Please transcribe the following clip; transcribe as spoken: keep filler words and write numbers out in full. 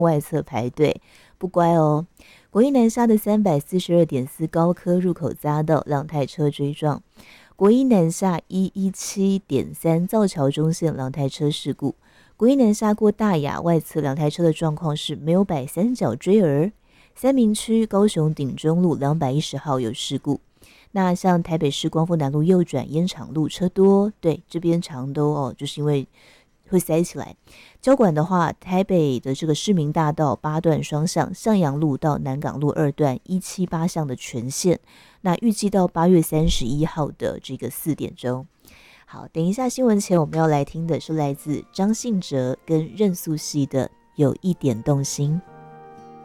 外侧排队，不乖哦。国一南沙的三百四十二点四高科入口匝道，两台车追撞。国一南下一一七点三造桥中线两台车事故。国一南下过大雅外侧两台车的状况是没有摆三角锥儿。三明区高雄顶中路两百一十号有事故。那像台北市光复南路右转烟厂路车多，对，这边常都哦，就是因为会塞起来。交管的话，台北的这个市民大道八段双向，向阳路到南港路二段一七八巷的全线。那预计到八月三十一号的这个四点钟。好，等一下新闻前我们要来听的是来自张信哲跟任素汐的《有一点动心》。